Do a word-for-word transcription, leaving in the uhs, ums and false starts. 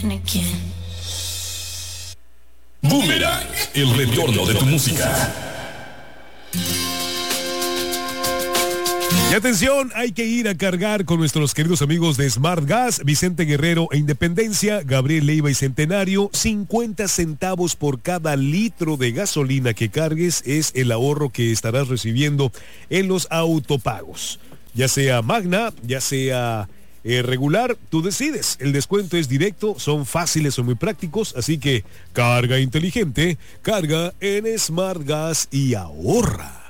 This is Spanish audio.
Boomerang, el retorno de tu música. Y atención, hay que ir a cargar con nuestros queridos amigos de Smart Gas, Vicente Guerrero e Independencia, Gabriel Leiva y Centenario. cincuenta centavos por cada litro de gasolina que cargues es el ahorro que estarás recibiendo en los autopagos. Ya sea Magna, ya sea eh, regular, tú decides. El descuento es directo, son fáciles, son muy prácticos, así que carga inteligente, carga en Smart Gas y ahorra.